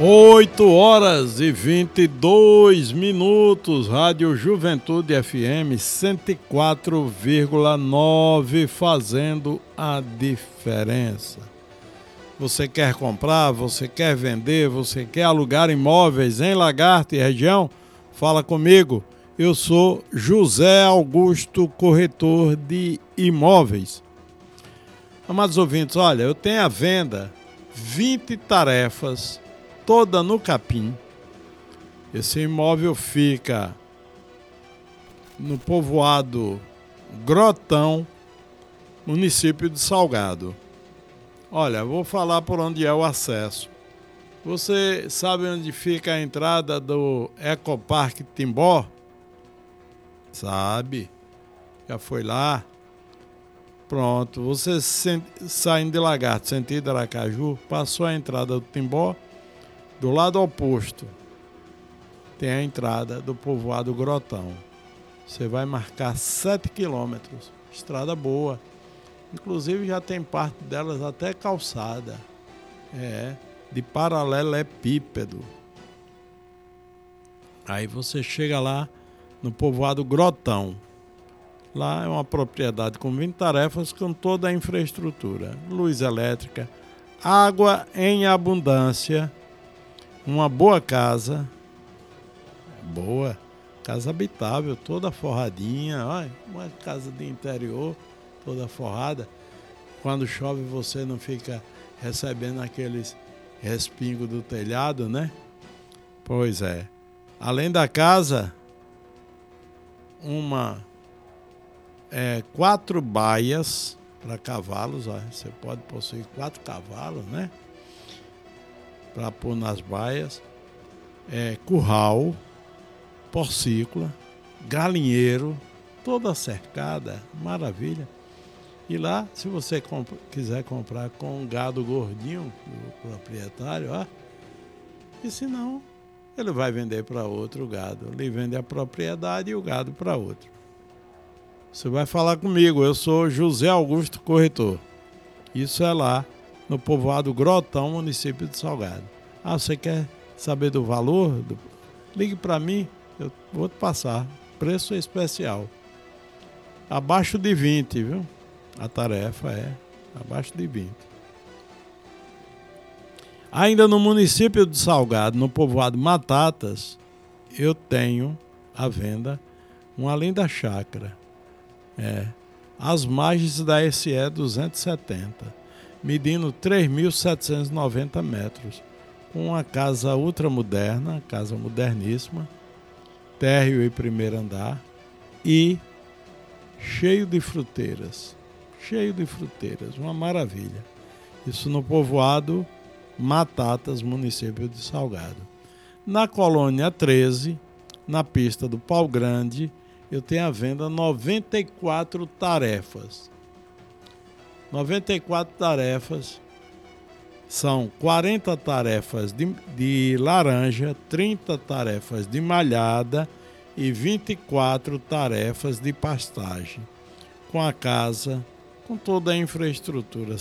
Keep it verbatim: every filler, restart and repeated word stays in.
oito horas e vinte e dois minutos, Rádio Juventude F M cento e quatro vírgula nove, fazendo a diferença. Você quer comprar, você quer vender, você quer alugar imóveis em Lagarto e região? Fala comigo, eu sou José Augusto, corretor de imóveis. Amados ouvintes, olha, eu tenho à venda vinte tarefas, toda no Capim. Esse imóvel fica no povoado Grotão, município de Salgado. Olha, vou falar por onde é o acesso. Você sabe onde fica a entrada do Ecoparque Timbó? Sabe? Já foi lá? Pronto, você saindo de Lagarto, sentido Aracaju, passou a entrada do Timbó, do lado oposto tem a entrada do povoado Grotão. Você vai marcar sete quilômetros, estrada boa. Inclusive já tem parte delas até calçada. É, de paralelepípedo. Aí você chega lá no povoado Grotão. Lá é uma propriedade com vinte tarefas, com toda a infraestrutura. Luz elétrica, água em abundância, uma boa casa, boa, casa habitável, toda forradinha, olha, uma casa de interior, toda forrada. Quando chove você não fica recebendo aqueles respingos do telhado, né? Pois é. Além da casa, uma, é, quatro baias para cavalos, olha, você pode possuir quatro cavalos, né? Para pôr nas baias, é, curral, porcícola, galinheiro, toda cercada, maravilha. E lá, se você compra, quiser comprar com um gado gordinho do proprietário, ó, e se não, ele vai vender para outro gado. Ele vende a propriedade e o gado para outro. Você vai falar comigo, eu sou José Augusto, corretor. Isso é lá no povoado Grotão, município de Salgado. Ah, você quer saber do valor? Do... Ligue para mim, eu vou te passar. Preço especial. Abaixo de vinte, viu? A tarefa é abaixo de vinte. Ainda no município de Salgado, no povoado Matatas, eu tenho à venda uma linda chácara. É, às margens da S E duzentos e setenta, medindo três mil setecentos e noventa metros, com uma casa ultramoderna, casa moderníssima, térreo e primeiro andar, e cheio de fruteiras, cheio de fruteiras, uma maravilha. Isso no povoado Matatas, município de Salgado. Na colônia treze, na pista do Pau Grande, eu tenho à venda noventa e quatro tarefas. noventa e quatro tarefas, são quarenta tarefas de, de laranja, trinta tarefas de malhada e vinte e quatro tarefas de pastagem, com a casa, com toda a infraestrutura,